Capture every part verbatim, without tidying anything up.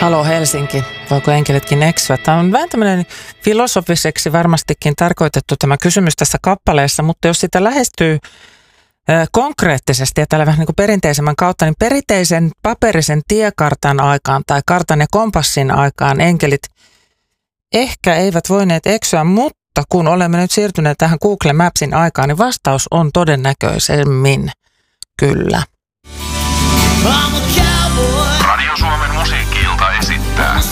Halo Helsinki, voiko enkelitkin eksyä? Tämä on vähän tämmöinen filosofiseksi varmastikin tarkoitettu tämä kysymys tässä kappaleessa, mutta jos sitä lähestyy äh, konkreettisesti ja tällä vähän niin kuin perinteisemmän kautta, niin perinteisen paperisen tiekartan aikaan tai kartan ja kompassin aikaan enkelit ehkä eivät voineet eksyä, mutta kun olemme nyt siirtyneet tähän Google Mapsin aikaan, niin vastaus on todennäköisemmin kyllä. Radio Suomen musiikki-ilta esittää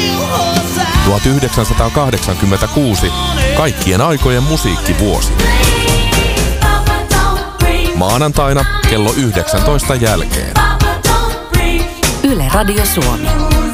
tuhatyhdeksänsataakahdeksankymmentäkuusi kaikkien aikojen musiikkivuosi. Maanantaina kello yhdeksäntoista jälkeen. Yle Radio Suomi.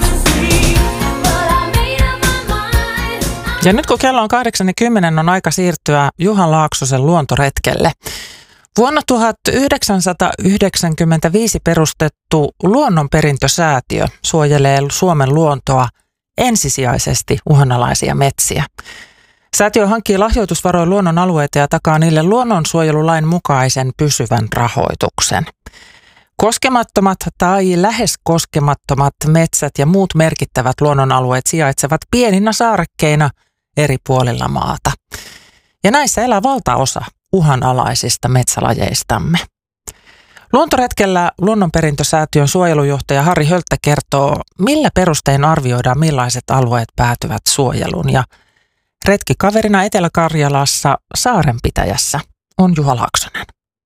Ja nyt kun kello on kahdeksan ja kymmenen, on aika siirtyä Juha Laaksosen luontoretkelle. Vuonna tuhatyhdeksänsataayhdeksänkymmentäviisi perustettu Luonnonperintösäätiö suojelee Suomen luontoa ensisijaisesti uhanalaisia metsiä. Säätiö hankkii lahjoitusvaroin luonnon alueita ja takaa niille luonnonsuojelulain mukaisen pysyvän rahoituksen. Koskemattomat tai lähes koskemattomat metsät ja muut merkittävät luonnonalueet sijaitsevat pieninä saarekkeina eri puolilla maata. Ja näissä elää valtaosa uhanalaisista metsälajeistamme. Luontoretkellä Luonnonperintösäätiön suojelujohtaja Harri Hölttä kertoo, millä perustein arvioidaan millaiset alueet päätyvät suojeluun. Ja retkikaverina Etelä-Karjalassa saarenpitäjässä on Juha Laaksonen.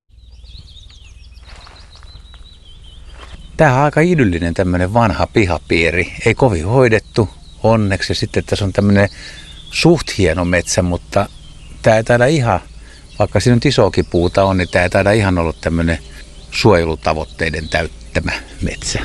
Tämä on aika idyllinen tämmöinen vanha pihapiiri. Ei kovin hoidettu onneksi. Sitten tässä on tämmöinen suht hieno metsä, mutta tämä ei taida ihan, vaikka siinä nyt isoakin puuta on, niin tämä ei taida ihan ollut tämmöinen suojelutavoitteiden täyttämä metsä.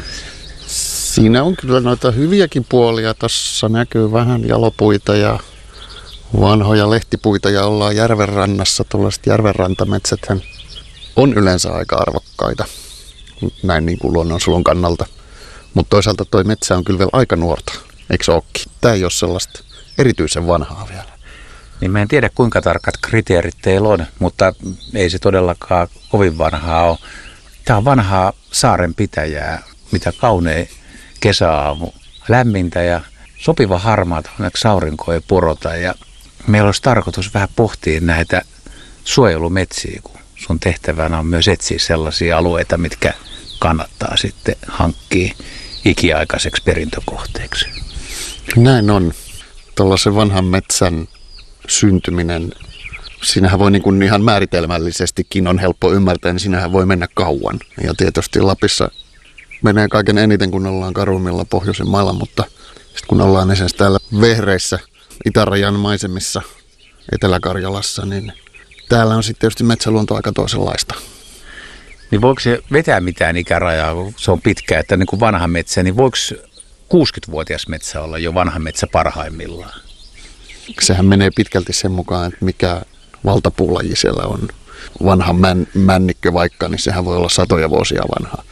Siinä on kyllä noita hyviäkin puolia. Tuossa näkyy vähän jalopuita ja vanhoja lehtipuita ja ollaan järven rannassa. Tuollaiset järvenrantametsäthän on yleensä aika arvokkaita näin niin kuin luonnonsuojelun kannalta. Mutta toisaalta toi metsä on kyllä vielä aika nuorta, eikö se olekin? Tämä ei ole sellaista erityisen vanhaa vielä. Niin mä en tiedä kuinka tarkat kriteerit teillä on, mutta ei se todellakaan kovin vanhaa ole. Tämä on vanhaa saarenpitäjää, mitä kaunein kesäaamu. Lämmintä ja sopiva harmaata, onneksi aurinko ei porota. Ja meillä olisi tarkoitus vähän pohtia näitä suojelumetsiä, kun sun tehtävänä on myös etsiä sellaisia alueita, mitkä kannattaa sitten hankkia ikiaikaiseksi perintökohteeksi. Näin on. Tuollaisen vanhan metsän syntyminen, siinähän voi niin kuin ihan määritelmällisestikin on helppo ymmärtää, niin siinähän voi mennä kauan. Ja tietysti Lapissa menee kaiken eniten, kun ollaan karuimmilla pohjoisen mailla, mutta sitten kun ollaan esimerkiksi täällä vehreissä itärajan maisemissa Etelä-Karjalassa, niin täällä on sitten tietysti metsäluonto aika toisenlaista. Niin voiko se vetää mitään ikärajaa, kun se on pitkä, että niin kuin vanha metsä, niin voiko kuusikymmentävuotias metsä olla jo vanha metsä parhaimmillaan? Sehän menee pitkälti sen mukaan, että mikä valtapuulaji siellä on. Vanha män, männikkö vaikka, niin sehän voi olla satoja vuosia vanha.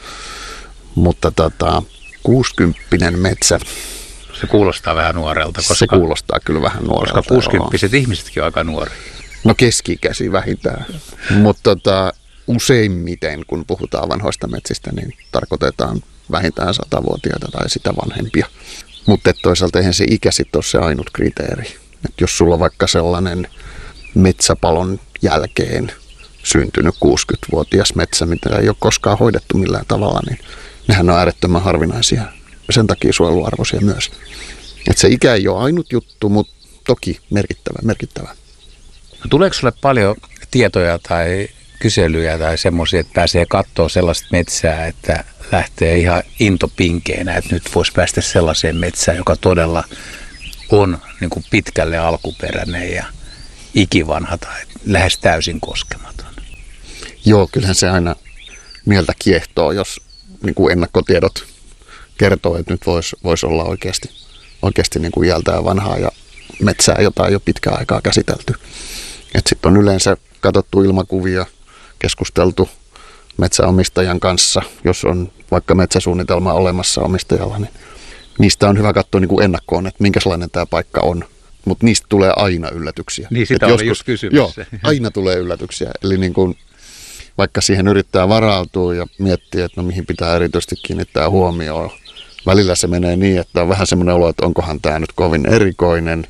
Mutta tota, kuusikymppinen metsä. Se kuulostaa vähän nuorelta. Koska, se kuulostaa kyllä vähän nuorelta. Koska kuusikymppiset ihmisetkin on aika nuoria. No keski-ikäisiä vähintään. Mutta tota, useimmiten, kun puhutaan vanhoista metsistä, niin tarkoitetaan vähintään satavuotiaita tai sitä vanhempia. Mutta toisaalta eihän se ikä sitten ole se ainut kriteeri. Et jos sulla on vaikka sellainen metsäpalon jälkeen syntynyt kuusikymmentävuotias metsä, mitä ei ole koskaan hoidettu millään tavalla, niin nehän on äärettömän harvinaisia. Sen takia suojeluarvoisia myös. Et se ikä ei ole ainut juttu, mutta toki merkittävä. merkittävä. No, tuleeko sulle paljon tietoja tai kyselyjä tai semmoisia, että pääsee katsoa sellaista metsää, että lähtee ihan intopinkeenä, että nyt voisi päästä sellaiseen metsään, joka todella on niin kuin pitkälle alkuperäinen ja ikivanha tai lähes täysin koskematon? Joo, kyllähän se aina mieltä kiehtoo, jos niin kuin ennakkotiedot kertoo, että nyt voisi vois olla oikeasti, oikeasti niin kuin iältään vanhaa ja metsää, jota on jo pitkään aikaa käsitelty. Sitten on yleensä katsottu ilmakuvia, keskusteltu metsäomistajan kanssa, jos on vaikka metsäsuunnitelma olemassa omistajalla, niin niistä on hyvä katsoa niin kuin ennakkoon, että minkälainen tämä paikka on. Mutta niistä tulee aina yllätyksiä. Niin, sitä oli joskus, just kysymys. Joo, aina tulee yllätyksiä. Eli niin kuin, vaikka siihen yrittää varautua ja miettiä, että no mihin pitää erityisesti kiinnittää huomioon välillä se menee niin, että on vähän semmoinen olo, että onkohan tämä nyt kovin erikoinen.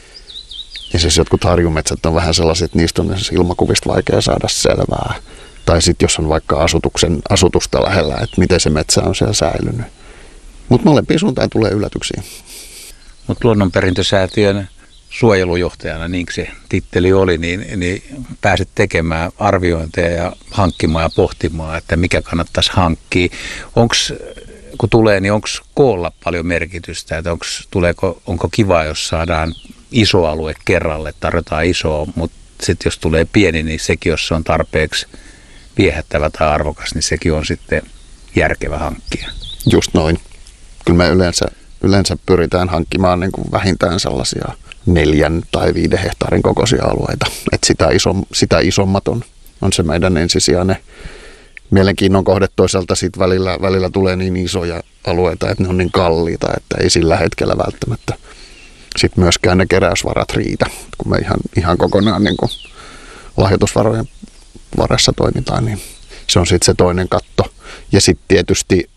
Ja siis jotkut harjumetsät on vähän sellaiset, että niistä on ilmakuvista vaikea saada selvää. Tai sitten jos on vaikka asutuksen, asutusta lähellä, että miten se metsä on siellä säilynyt. Mutta molempiin suuntaan tulee yllätyksiä. Mutta Luonnonperintösäätiön suojelujohtajana, niin kuin se titteli oli, niin, niin pääset tekemään arviointeja ja hankkimaan ja pohtimaan, että mikä kannattaisi hankkia. Onks, kun tulee, niin onko koolla paljon merkitystä? Että onks, tuleeko, onko kiva, jos saadaan iso alue kerralle, tarjotaan isoa, mutta sitten jos tulee pieni, niin sekin, jos se on tarpeeksi viehättävä tai arvokas, niin sekin on sitten järkevä hankkia. Just noin. Kyllä me yleensä, yleensä pyritään hankkimaan niin kuin vähintään sellaisia neljän tai viiden hehtaarin kokoisia alueita. Et sitä, iso, sitä isommat on, on se meidän ensisijainen mielenkiinnon kohde. Toisaalta sit välillä, välillä tulee niin isoja alueita, että ne on niin kalliita, että ei sillä hetkellä välttämättä sit myöskään ne keräysvarat riitä, kun me ihan, ihan kokonaan niin kuin lahjoitusvarojen varassa toimitaan, niin se on sitten se toinen katto. Ja sitten tietysti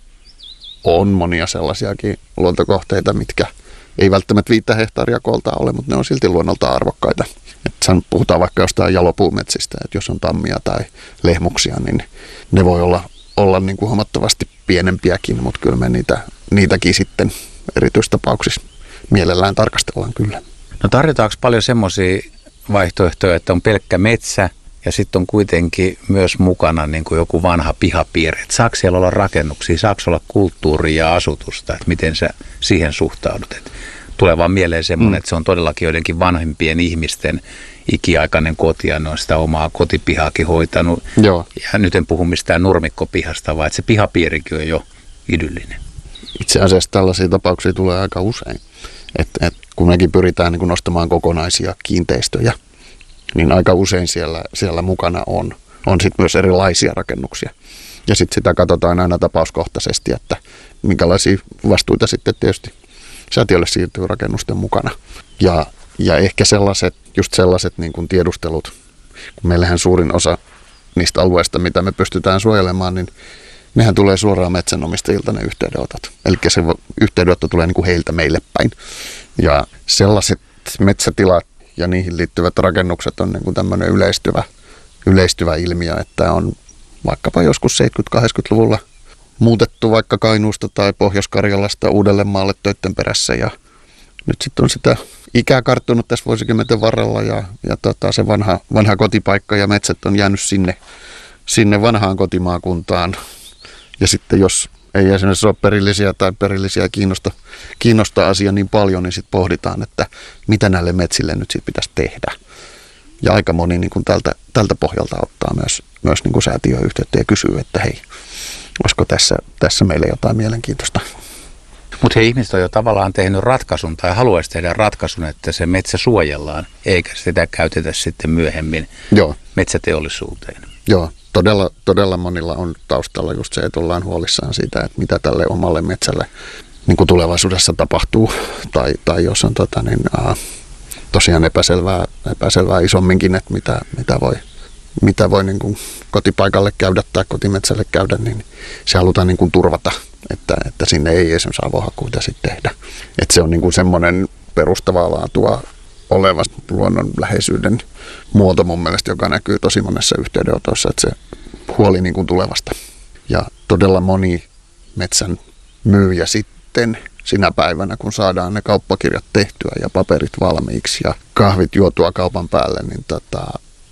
on monia sellaisiakin luontokohteita, mitkä ei välttämättä viittä hehtaaria kooltaan ole, mutta ne on silti luonnolta arvokkaita. Et puhutaan vaikka jostain jalopuumetsistä, että jos on tammia tai lehmuksia, niin ne voi olla, olla niin kuin huomattavasti pienempiäkin, mutta kyllä me niitä, niitäkin sitten erityistapauksissa mielellään tarkastellaan kyllä. No tarjotaanko paljon semmoisia vaihtoehtoja, että on pelkkä metsä ja sitten on kuitenkin myös mukana niin kuin joku vanha pihapiiri. Että saako siellä olla rakennuksia, saako olla kulttuuria ja asutusta, että miten sä siihen suhtaudut? Et tulee vaan mieleen semmoinen, mm. että se on todellakin joidenkin vanhempien ihmisten ikiaikainen koti ja ne on sitä omaa kotipihaakin hoitanut. Joo. Ja nyt en puhu mistään nurmikkopihasta, vaan että se pihapiirikin on jo idyllinen. Itse asiassa tällaisia tapauksia tulee aika usein. Et, et kun mekin pyritään niin kun nostamaan kokonaisia kiinteistöjä, niin aika usein siellä, siellä mukana on, on sit myös erilaisia rakennuksia. Ja sitten sitä katsotaan aina tapauskohtaisesti, että minkälaisia vastuita sitten tietysti säätiölle siirtyy rakennusten mukana. Ja, ja ehkä sellaiset, just sellaiset niin kuin tiedustelut, kun meillähän suurin osa niistä alueista, mitä me pystytään suojelemaan, niin nehän tulee suoraan metsänomistajilta ne yhteydenotot. Eli se yhteydenotto tulee niin kuin heiltä meille päin. Ja sellaiset metsätilat ja niihin liittyvät rakennukset on niin kuin tämmöinen yleistyvä, yleistyvä ilmiö, että on vaikkapa joskus seitsemänkymmentä-kahdeksankymmentäluvulla muutettu vaikka Kainuusta tai Pohjois-Karjalasta Uudellemaalle töitten perässä ja nyt sitten on sitä ikää karttunut tässä vuosikymmenten varrella ja, ja tota, se vanha, vanha kotipaikka ja metsät on jäänyt sinne, sinne vanhaan kotimaakuntaan ja sitten jos ei esimerkiksi ole perillisiä tai perillisiä kiinnosta, kiinnostaa asia niin paljon, niin sitten pohditaan, että mitä näille metsille nyt sitten pitäisi tehdä. Ja aika moni niin kuin tältä, tältä pohjalta ottaa myös, myös niin kuin säätiöön yhteyttä ja kysyy, että hei, olisiko tässä, tässä meille jotain mielenkiintoista. Mutta he ihmiset on jo tavallaan tehnyt ratkaisun tai haluaisi tehdä ratkaisun, että se metsä suojellaan, eikä sitä käytetä sitten myöhemmin Joo. metsäteollisuuteen. Joo, todella, todella monilla on taustalla just se, että ollaan huolissaan siitä, että mitä tälle omalle metsälle niin kuin tulevaisuudessa tapahtuu. Tai, tai jos on tota, niin, äh, tosiaan epäselvää, epäselvää isomminkin, että mitä, mitä voi, mitä voi niin kuin kotipaikalle käydä tai kotimetsälle käydä, niin se halutaan niin kuin turvata, että, että sinne ei esimerkiksi avohakkuita sitten tehdä. Että se on niin kuin semmoinen perustavaa laatua oleva luonnonläheisyyden muoto mun mielestä, joka näkyy tosi monessa yhteydenotossa, että se huoli niin kuin tulevasta. Ja todella moni metsän myyjä sitten sinä päivänä, kun saadaan ne kauppakirjat tehtyä ja paperit valmiiksi ja kahvit juotua kaupan päälle, niin tota,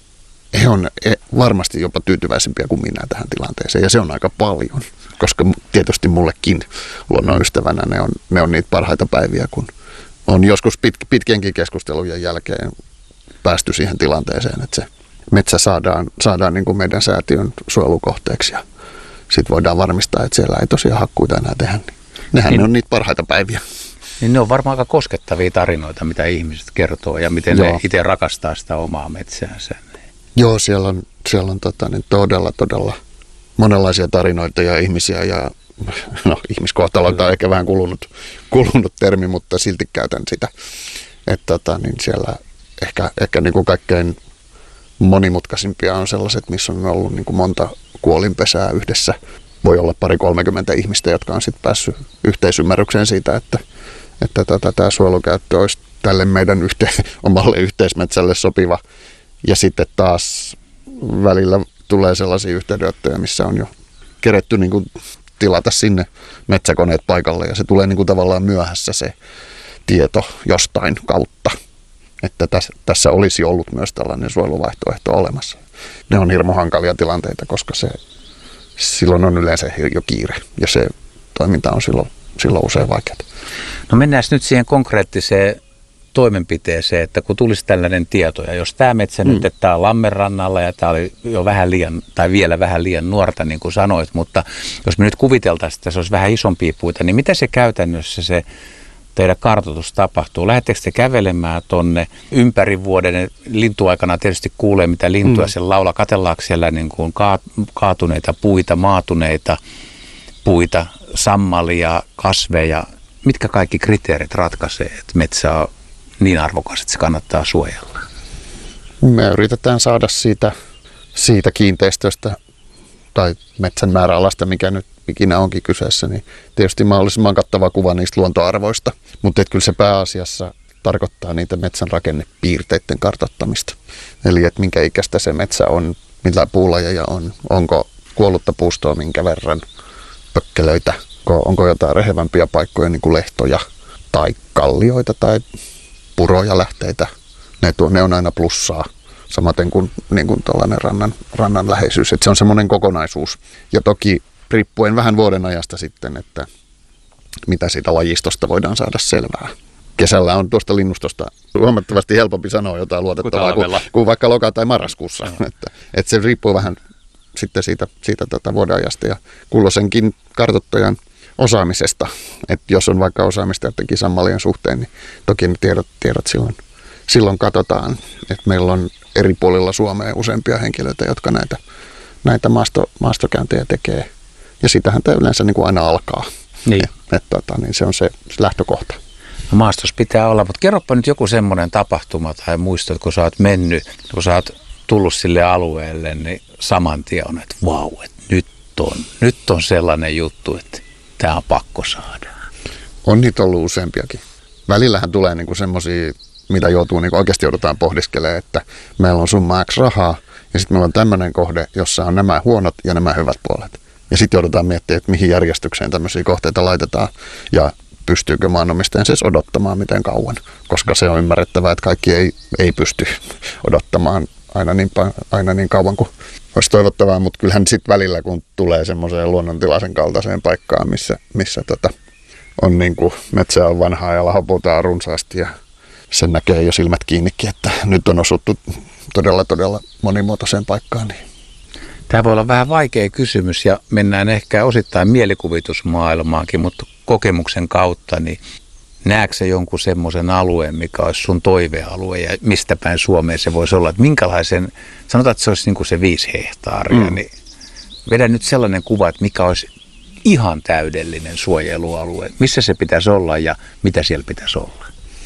he on varmasti jopa tyytyväisempiä kuin minä tähän tilanteeseen. Ja se on aika paljon, koska tietysti mullekin luonnonystävänä ne on, ne on niitä parhaita päiviä, kun on joskus pit, pitkienkin keskustelujen jälkeen päästy siihen tilanteeseen, että se metsä saadaan, saadaan niin kuin meidän säätiön suojelukohteeksi ja sitten voidaan varmistaa, että siellä ei tosiaan hakkuita enää tehdä. Nehän niin, ne on niitä parhaita päiviä. Niin ne on varmaan aika koskettavia tarinoita, mitä ihmiset kertoo ja miten Joo. ne itse rakastaa sitä omaa metsäänsä. Joo, siellä on, siellä on tota, niin todella, todella monenlaisia tarinoita ja ihmisiä ja no, ihmiskohtaloita on ehkä vähän kulunut, kulunut termi, mutta silti käytän sitä. Että tota, niin siellä ehkä, ehkä niin kuin kaikkein monimutkaisimpia on sellaiset, missä on ollut niin kuin monta kuolinpesää yhdessä, voi olla pari kolmekymmentä ihmistä, jotka on sitten päässyt yhteisymmärrykseen siitä, että, että tota, tämä suojelukäyttö olisi tälle meidän yhte- omalle yhteismetsälle sopiva. Ja sitten taas välillä tulee sellaisia yhteydenottoja, missä on jo keretty niin kuin tilata sinne metsäkoneet paikalle ja se tulee niin kuin tavallaan myöhässä se tieto jostain kautta, että tässä, tässä olisi ollut myös tällainen suojeluvaihtoehto olemassa. Ne on hirmu hankalia tilanteita, koska se, silloin on yleensä jo kiire ja se toiminta on silloin, silloin usein vaikeaa. No mennään nyt siihen konkreettiseen toimenpiteeseen, että kun tulisi tällainen tieto, ja jos tämä metsä mm. nyt, että tämä on Lammenrannalla ja tämä oli jo vähän liian, tai vielä vähän liian nuorta, niin kuin sanoit, mutta jos me nyt kuviteltaisiin, että se olisi vähän isompia puita, niin mitä se käytännössä se teidän kartoitus tapahtuu? Lähettekö te kävelemään tonne ympäri vuoden? Lintuaikana tietysti kuulee, mitä lintuja mm. siellä laulaa. Katellaanko siellä niin kuin kaatuneita puita, maatuneita puita, sammalia, kasveja? Mitkä kaikki kriteerit ratkaisee, että metsä on niin arvokas, että se kannattaa suojella? Me yritetään saada siitä, siitä kiinteistöstä tai metsän määräalasta, mikä nyt ikinä onkin kyseessä, niin tietysti mahdollisimman kattava kuva niistä luontoarvoista. Mutta kyllä se pääasiassa tarkoittaa niitä metsän rakennepiirteiden kartoittamista. Eli että minkä ikäistä se metsä on, mitä puulajeja on, onko kuollutta puustoa minkä verran, pökkelöitä, onko jotain rehevämpiä paikkoja, niin kuin lehtoja tai kallioita tai puroja, lähteitä. Ne, tuo, ne on aina plussaa, samaten kuin, niin kuin tällainen rannan, rannan läheisyys. Et se on semmoinen kokonaisuus. Ja toki riippuen vähän vuoden ajasta sitten, että mitä siitä lajistosta voidaan saada selvää. Kesällä on tuosta linnustosta huomattavasti helpompi sanoa jotain luotettavaa kuin, kuin vaikka loka- tai marraskuussa. että, että se riippuu vähän sitten siitä, siitä tätä vuoden ajasta ja kulloisenkin kartoittajan osaamisesta. Että jos on vaikka osaamista jotenkin sammalien suhteen, niin toki ne tiedot, tiedot silloin, silloin katsotaan. Että meillä on eri puolilla Suomea useampia henkilöitä, jotka näitä, näitä maasto, maastokäyntejä tekee. Ja sitähän tämä yleensä niin kuin aina alkaa. Niin. Et, tota, niin se on se lähtökohta. No maastossa pitää olla, mutta kerropa nyt joku semmoinen tapahtuma tai muisto, että kun sä oot mennyt, kun sä oot tullut sille alueelle, niin saman tien on, että vau, että nyt on, nyt on sellainen juttu, että tämä on pakko saada. On niitä ollut useampiakin. Välillähän tulee niinku semmoisia, mitä joutuu, niinku oikeasti joudutaan pohdiskelemaan, että meillä on summa X rahaa ja sitten meillä on tämmöinen kohde, jossa on nämä huonot ja nämä hyvät puolet. Ja sitten joudutaan miettimään, että mihin järjestykseen tämmöisiä kohteita laitetaan ja pystyykö maanomistajan siis odottamaan miten kauan, koska se on ymmärrettävää, että kaikki ei, ei pysty odottamaan aina niin, aina niin kauan kuin olisi toivottavaa, mutta kyllähän sitten välillä, kun tulee semmoiseen luonnontilaisen kaltaiseen paikkaan, missä, missä tota, on niin kuin metsä on vanhaa ja laho puhutaan runsaasti ja sen näkee jo silmät kiinnikin, että nyt on osuttu todella, todella monimuotoiseen paikkaan. Niin. Tämä voi olla vähän vaikea kysymys ja mennään ehkä osittain mielikuvitusmaailmaankin, mutta kokemuksen kautta, niin näetkö sä jonkun semmoisen alueen, mikä olisi sun toivealue ja mistä päin Suomeen se voisi olla? Että minkälaisen, sanotaan, että se olisi niin kuin se viisi hehtaaria, mm. niin vedä nyt sellainen kuva, että mikä olisi ihan täydellinen suojelualue. Missä se pitäisi olla ja mitä siellä pitäisi olla?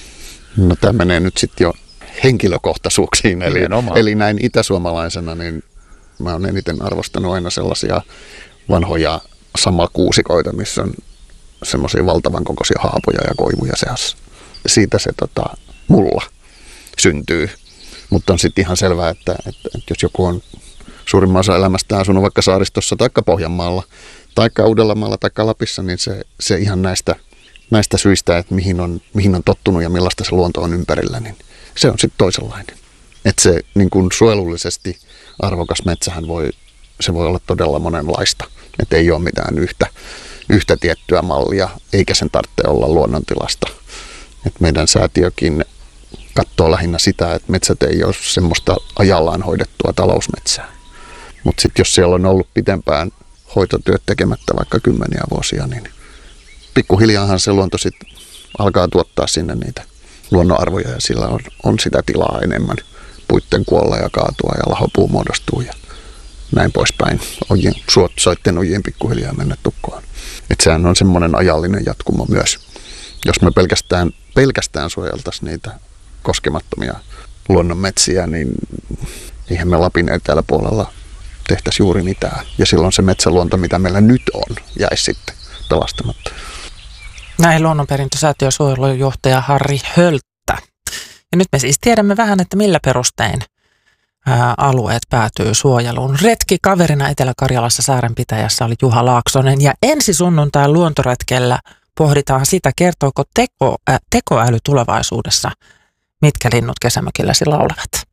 No tämä menee nyt sitten jo henkilökohtaisuuksiin, eli, eli näin itäsuomalaisena, niin mä oon eniten arvostanut aina sellaisia vanhoja samakuusikoita, missä on semmoisia valtavan kokoisia haapoja ja koivuja seassa. Siitä se tota, mulla syntyy. Mutta on sitten ihan selvää, että, että, että jos joku on suurimman osa elämästään asunut vaikka Saaristossa tai Pohjanmaalla, tai Uudellamaalla tai Lapissa, niin se, se ihan näistä, näistä syistä, että mihin on, mihin on tottunut ja millaista se luonto on ympärillä, niin se on sitten toisenlainen. Että se niin kun suojelullisesti arvokas metsähän voi, se voi olla todella monenlaista. Että ei ole mitään yhtä, yhtä tiettyä mallia, eikä sen tarvitse olla luonnontilasta. Et meidän säätiökin katsoo lähinnä sitä, että metsät ei ole semmoista ajallaan hoidettua talousmetsää. Mutta sitten jos siellä on ollut pitempään hoitotyöt tekemättä vaikka kymmeniä vuosia, niin pikkuhiljaahan se luonto sitten alkaa tuottaa sinne niitä luonnonarvoja ja sillä on, on sitä tilaa enemmän. Puitten kuolla ja kaatua ja lahopuu muodostuu ja näin poispäin. Ojien, suot soitten ojien pikkuhiljaa mennä tukkoon. Että sehän on semmoinen ajallinen jatkumo myös. Jos me pelkästään, pelkästään suojeltaisiin niitä koskemattomia luonnonmetsiä, niin eihän me Lapin eteläpuolella tehtäisiin juuri mitään. Ja silloin se metsäluonto, mitä meillä nyt on, jäisi sitten pelastamatta. Näin Luonnonperintösäätiön suojelujohtaja Harri Hölttä. Ja nyt me siis tiedämme vähän, että millä perustein ää, alueet päätyy suojeluun. Retki kaverina Etelä-Karjalassa saarenpitäjässä oli Juha Laaksonen. Ja ensi sunnuntain luontoretkellä pohditaan sitä, kertooko teko, ä, tekoäly tulevaisuudessa, mitkä linnut kesämökilläsi laulavat.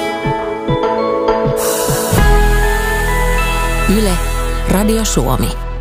Yle, Radio Suomi.